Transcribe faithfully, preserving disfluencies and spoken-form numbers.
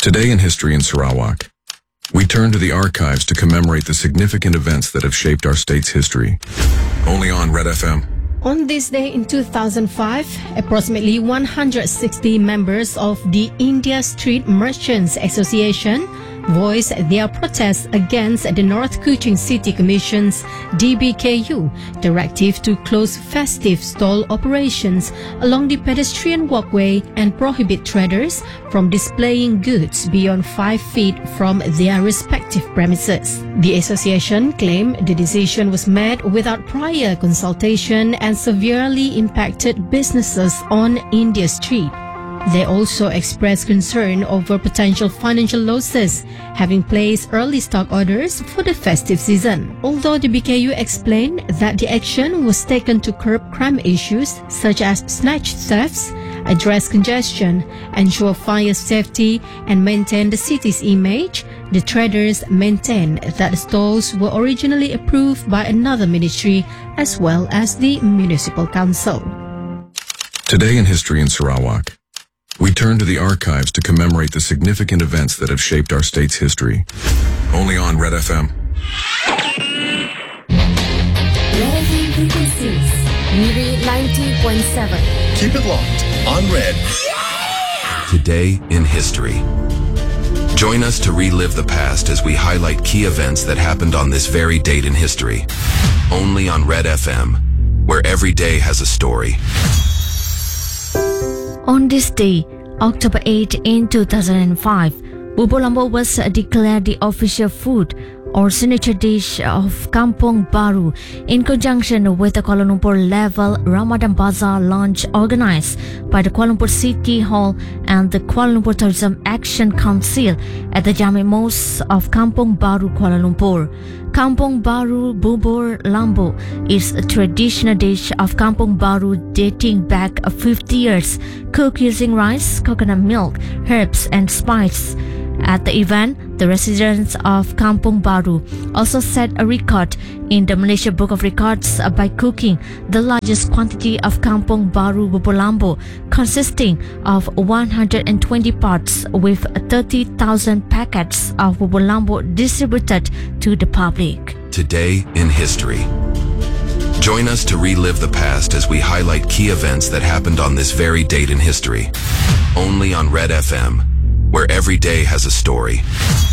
Today in History in Sarawak, we turn to the archives to commemorate the significant events that have shaped our state's history. Only on Red F M. On this day in two thousand five, approximately one hundred sixty members of the India Street Merchants Association voiced their protest against the North Kuching City Commission's D B K U directive to close festive stall operations along the pedestrian walkway and prohibit traders from displaying goods beyond five feet from their respective premises. The association claimed the decision was made without prior consultation and severely impacted businesses on India Street. They also expressed concern over potential financial losses, having placed early stock orders for the festive season. Although the B K U explained that the action was taken to curb crime issues such as snatch thefts, address congestion, ensure fire safety, and maintain the city's image, the traders maintained that the stalls were originally approved by another ministry as well as the municipal council. Today in History in Sarawak, we turn to the archives to commemorate the significant events that have shaped our state's history. Only on Red F M. Red F M frequencies. Miri ninety point seven. Keep it locked on Red. Today in History. Join us to relive the past as we highlight key events that happened on this very date in history. Only on Red F M, where every day has a story. On this day, October eighth in two thousand five, Bubur Lambuk was declared the official food or signature dish of Kampung Baru in conjunction with the Kuala Lumpur level Ramadan Bazaar launch organized by the Kuala Lumpur City Hall and the Kuala Lumpur Tourism Action Council at the Jami Mosque of Kampung Baru, Kuala Lumpur. Kampung Baru Bubur Lambuk is a traditional dish of Kampung Baru dating back fifty years, cooked using rice, coconut milk, herbs and spice. At the event, the residents of Kampung Baru also set a record in the Malaysia Book of Records by cooking the largest quantity of Kampung Baru Bubur Lambuk, consisting of one hundred twenty pots with thirty thousand packets of Bubur Lambuk distributed to the public. Today in History. Join us to relive the past as we highlight key events that happened on this very date in history. Only on Red F M, where every day has a story.